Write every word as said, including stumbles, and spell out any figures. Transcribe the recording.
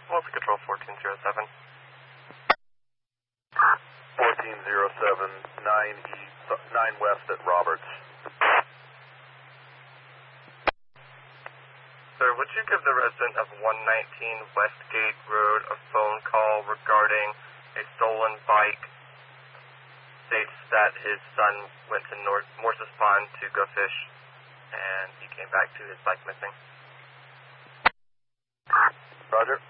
What's control fourteen zero seven? fourteen zero seven, nine east, nine west at Roberts. Sir, would you give the resident of one nineteen Westgate Road a phone call regarding a stolen bike? States that his son went to North Morses Pond to go fish, and he came back to his bike missing. Roger.